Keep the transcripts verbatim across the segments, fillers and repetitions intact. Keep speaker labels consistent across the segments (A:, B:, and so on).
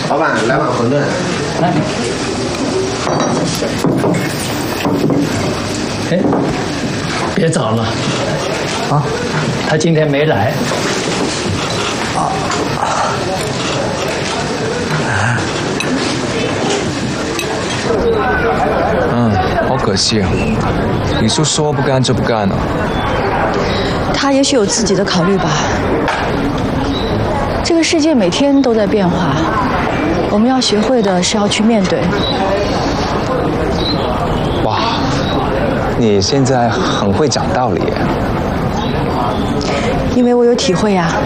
A: 老板，来碗馄饨。
B: 来。哎，别找了，啊，他今天没来。啊。
C: 嗯，好可惜啊！你说说不干就不干了。
D: 他也许有自己的考虑吧。这个世界每天都在变化，我们要学会的是要去面对。
C: 哇，你现在很会讲道理耶。
D: 因为我有体会呀。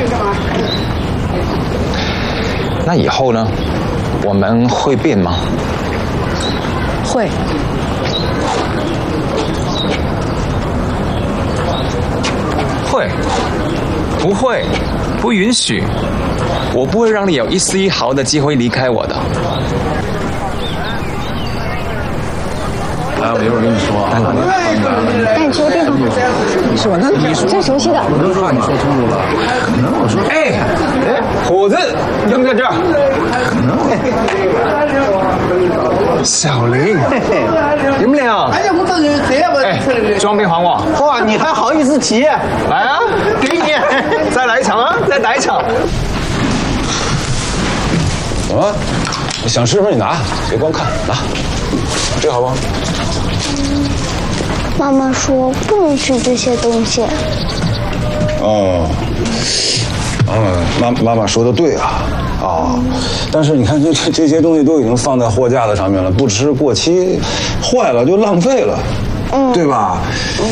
C: 那以后呢？我们会变吗？
D: 会。
C: 会？不会？不允许！我不会让你有一丝一毫的机会离开我的。
A: 来，我一会儿跟你说啊。
E: 带你去个地方。
A: 你说，那你说
E: 最熟悉的。
A: 我都怕你说错了。可能我说，
C: 哎哎，虎子，你怎么在这儿？
A: 可能。
C: 小林，你们俩。
A: 哎呀，我这人这样
C: 哎，装病还我。
A: 哇，你还好意思提？
C: 来啊，给你，再来一场啊，再来一场。
F: 怎么？想吃什么你拿，别光看，拿。这个好不好？
E: 妈妈说不能吃这些东西。
F: 哦，嗯，妈妈妈说的对啊，啊，但是你看这这这些东西都已经放在货架子上面了，不吃过期坏了就浪费了，嗯，对吧？